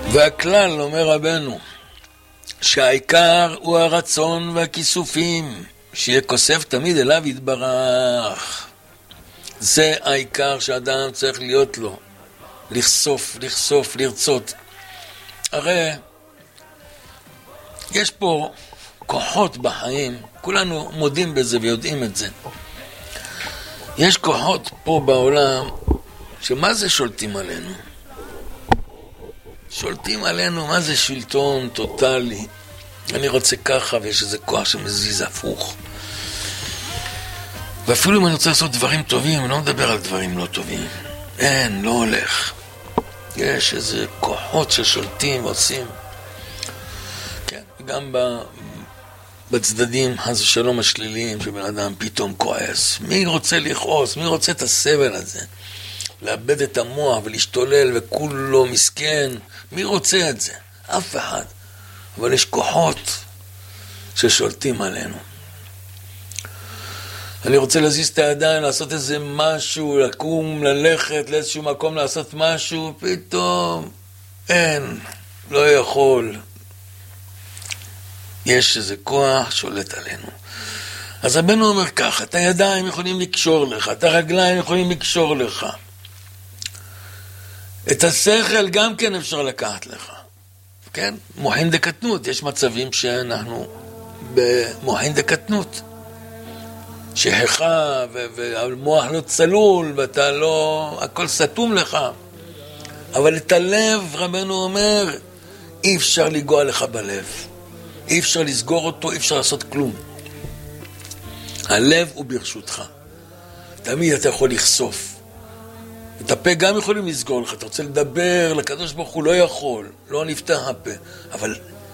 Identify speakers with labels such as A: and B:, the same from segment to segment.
A: והכלל, אומר רבנו, שהעיקר הוא הרצון והכיסופים, שיהיה כוסף תמיד אליו יתברך. זה העיקר שאדם צריך להיות לו, לחשוף, לרצות. הרי יש פה כוחות בחיים, כולנו מודים בזה ויודעים את זה. יש כוחות פה בעולם שמה זה שולטים עלינו? שולטים עלינו, מה זה שלטון טוטלי? אני רוצה ככה, ויש איזה כוח שמזיז הפוך. ואפילו אם אני רוצה לעשות דברים טובים, אני לא מדבר על דברים לא טובים. אין, לא הולך. יש איזה כוחות ששולטים ועושים. כן, גם בצדדים אז שלום השליליים, שבן אדם פתאום כועס. מי רוצה לכעוס? מי רוצה את הסבל הזה? לאבד את המוח ולהשתולל וכולו מסכן. מי רוצה את זה? אף אחד. אבל יש כוחות ששולטים עלינו. אני רוצה להזיז את הידיים, לעשות איזה משהו, לקום, ללכת לאיזשהו מקום, לעשות משהו, פתאום אין, לא יכול. יש איזה כוח שולט עלינו. אז רבנו אומר ככה, את הידיים יכולים לקשור לך, את הרגליים יכולים לקשור לך. את השכל גם כן אפשר לקחת לך. כן? מוחין דקטנות, יש מצבים שאנחנו במוחין דקטנות. שחכה והמוח לא צלול ואתה לא, הכל סתום לך. אבל את הלב, רבנו אומר, אי אפשר לגוע לך בלב. אי אפשר לסגור אותו, אי אפשר לעשות כלום. הלב הוא ברשותך. תמיד אתה יכול לחשוף. את הפה גם יכולים לסגור לך. אתה רוצה לדבר, לקדוש ברוך הוא לא יכול. לא נפתח הפה. אבל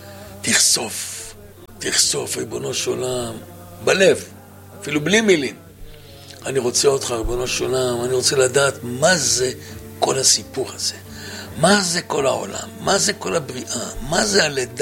A: תחשוף, ריבונו של עולם, בלב. אפילו בלי מילים. אני רוצה אותך, ריבונו של עולם, אני רוצה לדעת מה זה כל הסיפור הזה. מה זה כל העולם? מה זה כל הבריאה? מה זה הלידה?